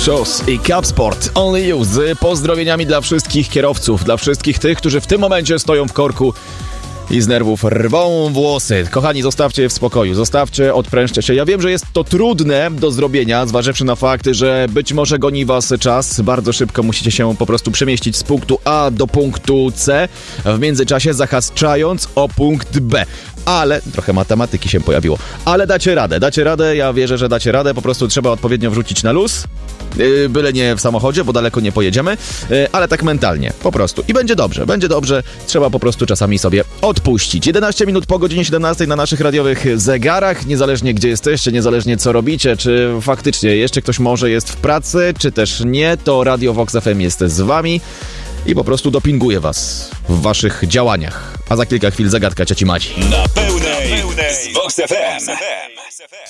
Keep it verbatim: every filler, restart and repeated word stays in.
Shoes i Capsport Only You z pozdrowieniami dla wszystkich kierowców, dla wszystkich tych, którzy w tym momencie stoją w korku i z nerwów rwą włosy. Kochani, zostawcie je w spokoju, zostawcie, odprężcie się. Ja wiem, że jest to trudne do zrobienia, zważywszy na fakt, że być może goni was czas. Bardzo szybko musicie się po prostu przemieścić z punktu A do punktu C, w międzyczasie zahaczając o punkt B. Ale, trochę matematyki się pojawiło, ale dacie radę, dacie radę, ja wierzę, że dacie radę, po prostu trzeba odpowiednio wrzucić na luz. Yy, byle nie w samochodzie, bo daleko nie pojedziemy, yy, ale tak mentalnie, po prostu. I będzie dobrze, będzie dobrze, trzeba po prostu czasami sobie odpuścić. jedenaście minut po godzinie siedemnastej na naszych radiowych zegarach, niezależnie gdzie jesteście, niezależnie co robicie, czy faktycznie jeszcze ktoś może jest w pracy, czy też nie, to Radio Vox F M jest z wami i po prostu dopinguje was w waszych działaniach. A za kilka chwil zagadka cioci Madzi. Na pełnej, na pełnej z Vox F M.